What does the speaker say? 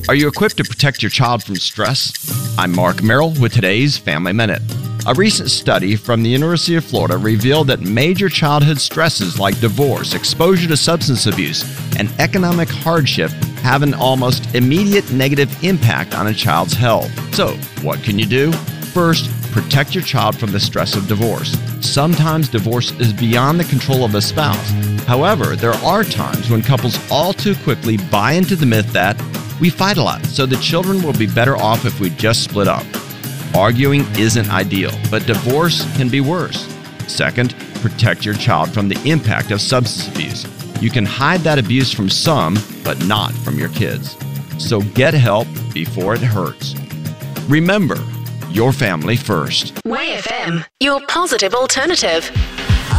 Are you equipped to protect your child from stress? I'm Mark Merrill with today's Family Minute. A recent study from the University of Florida revealed that major childhood stresses like divorce, exposure to substance abuse, and economic hardship have an almost immediate negative impact on a child's health. So, what can you do? First, protect your child from the stress of divorce. Sometimes divorce is beyond the control of a spouse. However, there are times when couples all too quickly buy into the myth that we fight a lot, so the children will be better off if we just split up. Arguing isn't ideal, but divorce can be worse. Second, protect your child from the impact of substance abuse. You can hide that abuse from some, but not from your kids. So get help before it hurts. Remember, your family first. WayFM, your positive alternative.